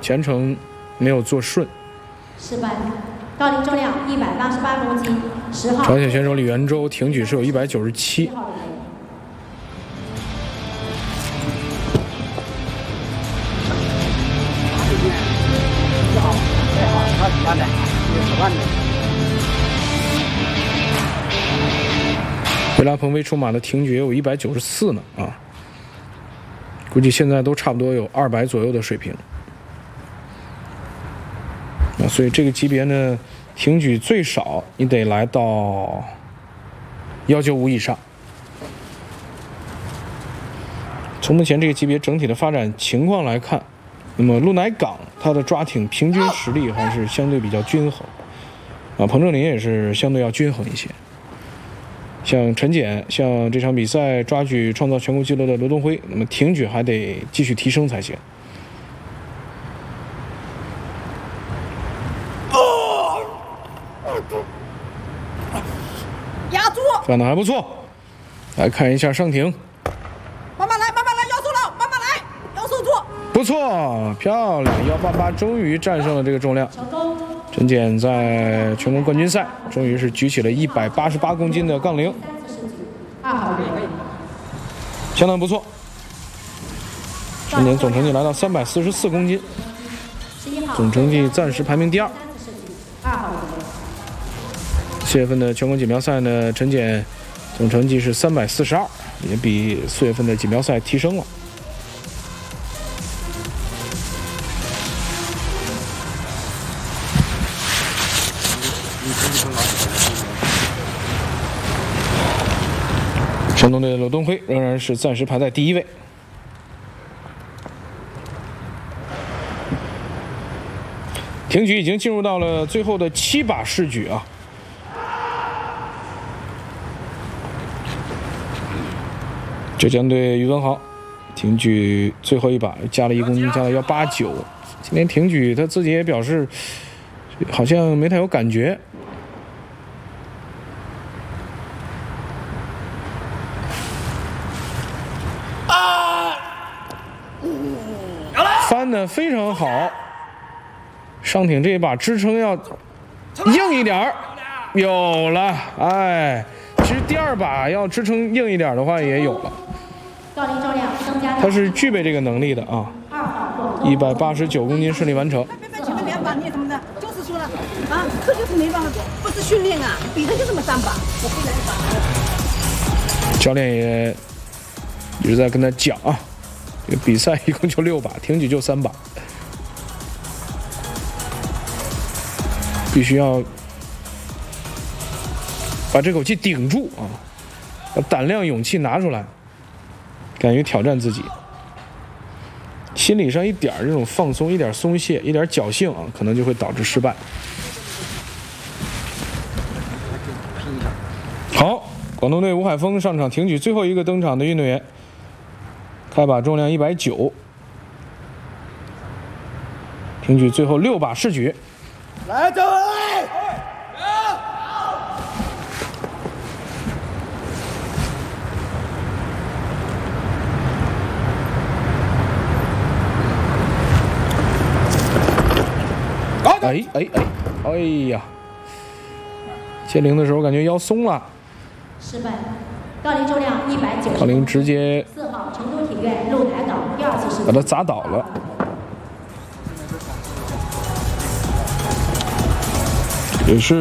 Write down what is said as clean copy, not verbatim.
前程没有做顺。 失败。杠铃重量188公斤，10号。 朝鲜选手李元洲挺举是有197。维拉彭威出马的挺举也有194呢啊，估计现在都差不多有200左右的水平啊，所以这个级别呢，挺举最少你得来到195以上。从目前这个级别整体的发展情况来看，那么陆乃港他的抓挺平均实力还是相对比较均衡啊，彭正林也是相对要均衡一些。像陈简，像这场比赛抓举创造全国纪录的罗东辉，那么挺举还得继续提升才行。 压住， 干得还不错。来看一下上挺， 慢慢来，慢慢来，腰收牢，慢慢来，腰收住， 不错，漂亮，188终于战胜了这个重量。陈简在全国冠军赛终于是举起了188公斤的杠铃，相当不错。陈简总成绩来到344公斤，总成绩暂时排名第2。4月份的全国锦标赛呢，陈简总成绩是342，也比4月份的锦标赛提升了。山东队的罗东辉仍然是暂时排在第1位。挺举已经进入到了最后的7把试举啊。浙江队于文豪挺举最后一把加了1公斤，加了189。今天挺举他自己也表示好像没太有感觉。翻得非常好，上挺这一把支撑要硬一点儿，有了，哎，其实第2把要支撑硬一点的话也有了，他是具备这个能力的啊。189公斤顺利完成。 别前面2把你什么的，就是说了啊，这就是没办法，不是训练啊，比的就这么3把，我不来把。 教练也一直在跟他讲啊。这个比赛一共就6把，挺举就3把，必须要把这口气顶住啊，把胆量勇气拿出来，敢于挑战自己。心理上一点这种放松，一点松懈，一点侥幸啊，可能就会导致失败。好，广东队吴海峰上场挺举最后一个登场的运动员。开把重量190，挺举最后6把试举。 来，各位！ 哎呀！接铃的时候感觉腰松了。 失败。杠铃重量190。 杠铃直接 4号成都体院陆乃港第2次试举， 把他砸倒了。也是。